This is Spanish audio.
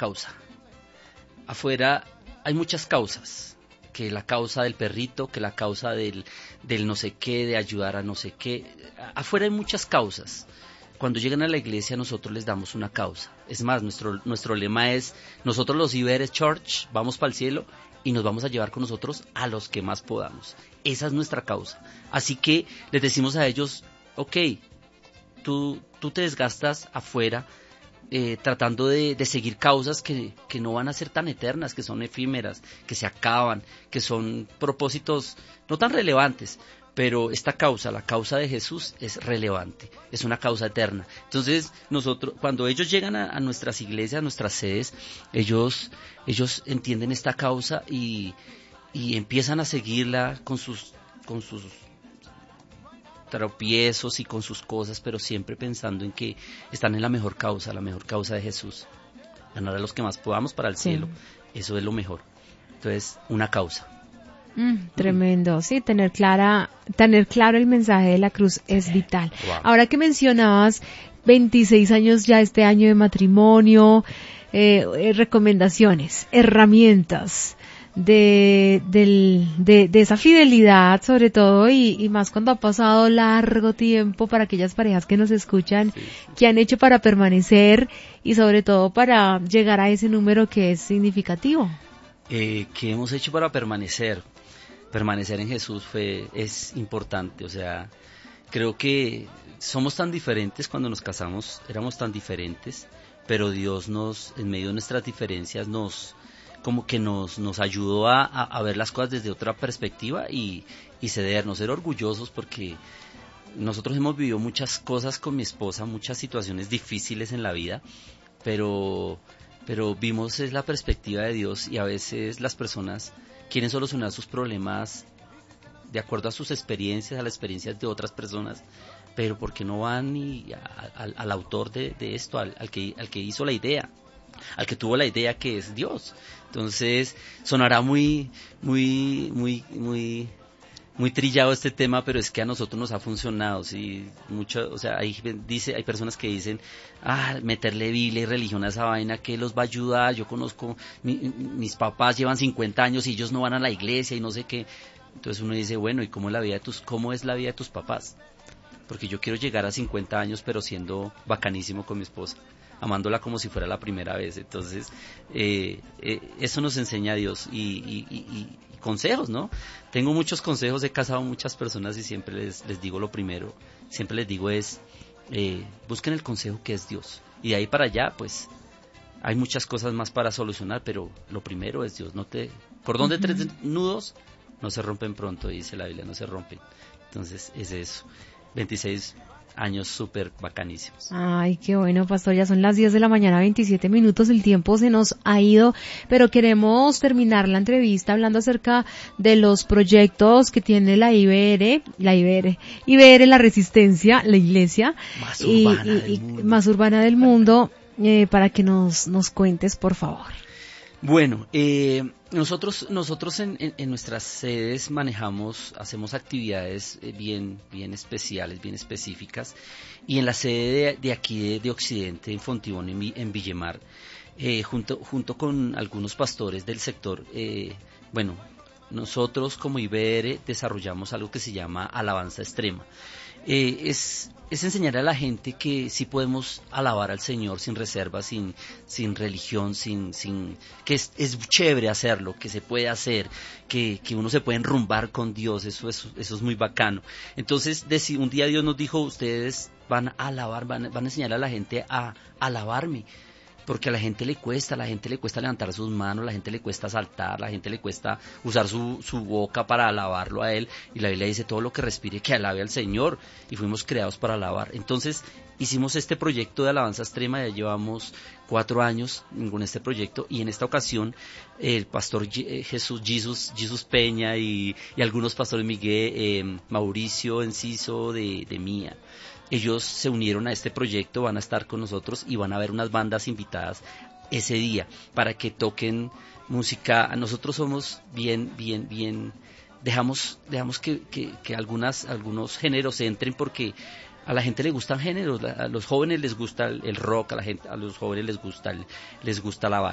causa. Afuera hay muchas causas, que la causa del perrito, que la causa del no sé qué, de ayudar a no sé qué. Afuera hay muchas causas. Cuando llegan a la iglesia nosotros les damos una causa. Es más, nuestro lema es, nosotros los Iberes Church vamos para el cielo y nos vamos a llevar con nosotros a los que más podamos. Esa es nuestra causa. Así que les decimos a ellos, ok, tú te desgastas afuera tratando de seguir causas que no van a ser tan eternas, que son efímeras, que se acaban, que son propósitos no tan relevantes. Pero esta causa, la causa de Jesús, es relevante, es una causa eterna. Entonces, nosotros, cuando ellos llegan a nuestras iglesias, a nuestras sedes, ellos entienden esta causa y empiezan a seguirla con sus tropiezos y con sus cosas, pero siempre pensando en que están en la mejor causa de Jesús. Ganar a los que más podamos para el cielo, eso es lo mejor. Entonces, una causa. Tremendo, sí, tener claro el mensaje de la cruz es vital. Wow. Ahora que mencionabas 26 años ya este año de matrimonio, recomendaciones, herramientas de esa fidelidad sobre todo y más cuando ha pasado largo tiempo para aquellas parejas que nos escuchan, que han hecho para permanecer y sobre todo para llegar a ese número que es significativo. ¿Qué hemos hecho para permanecer? Permanecer en Jesús es importante, o sea, creo que somos tan diferentes cuando nos casamos, éramos tan diferentes, pero Dios en medio de nuestras diferencias nos ayudó a ver las cosas desde otra perspectiva y cedernos, ser orgullosos porque nosotros hemos vivido muchas cosas con mi esposa, muchas situaciones difíciles en la vida, pero vimos es la perspectiva de Dios y a veces las personas quieren solucionar sus problemas de acuerdo a sus experiencias, a las experiencias de otras personas, pero ¿por qué no van al autor de esto, al que hizo la idea, al que tuvo la idea, que es Dios? Entonces sonará muy trillado este tema, pero es que a nosotros nos ha funcionado, sí, mucho, o sea, hay personas que dicen, meterle Biblia y religión a esa vaina, ¿qué los va a ayudar? Yo conozco, mis papás llevan 50 años y ellos no van a la iglesia y no sé qué. Entonces uno dice, bueno, ¿y cómo es la vida de tus papás? Porque yo quiero llegar a 50 años, pero siendo bacanísimo con mi esposa, amándola como si fuera la primera vez. Entonces, eso nos enseña Dios y consejos, ¿no? Tengo muchos consejos, he casado a muchas personas y siempre les digo lo primero, siempre les digo es, busquen el consejo que es Dios. Y de ahí para allá, pues, hay muchas cosas más para solucionar, pero lo primero es Dios. Cordón de 3 nudos no se rompen pronto, dice la Biblia, no se rompen. Entonces, es eso. 26 años súper bacanísimos. Ay, qué bueno, pastor, ya son las 10 de la mañana, 27 minutos, el tiempo se nos ha ido, pero queremos terminar la entrevista hablando acerca de los proyectos que tiene la IBR, la Resistencia, la iglesia más urbana del mundo, para que nos cuentes, por favor. Bueno, nosotros en nuestras sedes hacemos actividades bien especiales, bien específicas, y en la sede de aquí de Occidente, en Fontibón, en Villemar, junto con algunos pastores del sector, nosotros como IBR desarrollamos algo que se llama alabanza extrema. Es enseñar a la gente que sí podemos alabar al Señor sin reserva, sin religión, que es chévere hacerlo, que se puede hacer, que uno se puede enrumbar con Dios, eso es muy bacano. Entonces, un día Dios nos dijo, ustedes van a alabar, van a enseñar a la gente a alabarme. Porque a la gente le cuesta levantar sus manos, a la gente le cuesta saltar, a la gente le cuesta usar su boca para alabarlo a Él, y la Biblia dice todo lo que respire que alabe al Señor, y fuimos creados para alabar. Entonces hicimos este proyecto de alabanza extrema, ya llevamos 4 años con este proyecto, y en esta ocasión el pastor Jesus Peña y algunos pastores, Miguel, Mauricio Enciso de Mía, ellos se unieron a este proyecto, van a estar con nosotros y van a haber unas bandas invitadas ese día para que toquen música. Nosotros somos bien, dejamos que algunos géneros entren porque a la gente le gustan géneros, a los jóvenes les gusta el rock, a los jóvenes les gusta la